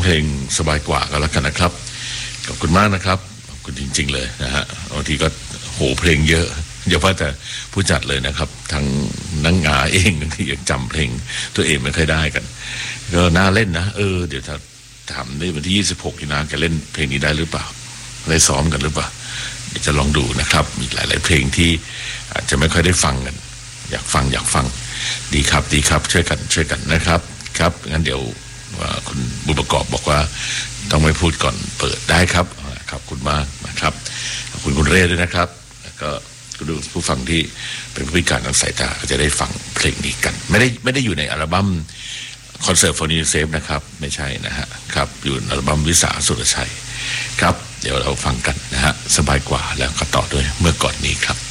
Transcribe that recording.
เพลงสบายกว่าก็แล้วกันนะครับขอบคุณมากนะครับขอบคุณจริงๆเลยนะฮะบางทีก็โหเพลงเยอะอย่าว่าแต่ผู้จัดเลยนะครับทั้งนักงาเองบางทียังจำเพลงตัวเองไม่ค่อยได้กันก็น่าเล่นนะเดี๋ยวถ้าถามในวันที่26นี่นะจะเล่นเพลงนี้ได้หรือเปล่าได้ซ้อมกันหรือเปล่าเดี๋ยวจะลองดูนะครับมีหลายๆเพลงที่อาจจะไม่ค่อยได้ฟังกันอยากฟังดีครับช่วยกันนะครับครับงั้นเดี๋ยวคุณบุญประกอบบอกว่าต้องไม่พูดก่อนเปิดได้ครับขอบคุณมากนะครับขอบคุณคุณเร่ด้วยนะครับแล้วก็ผู้ฟังที่เป็นผู้พิการทางสายตาก็จะได้ฟังเพลงนี้กันไม่ได้อยู่ในอัลบั้มคอนเสิร์ตฟอร์นิเซฟนะครับไม่ใช่นะฮะครับอยู่ในอัลบั้มวิสาสุรชัยครับเดี๋ยวเราฟังกันนะฮะสบายกว่าแล้วก็ต่อด้วยเมื่อก่อนนี้ครับ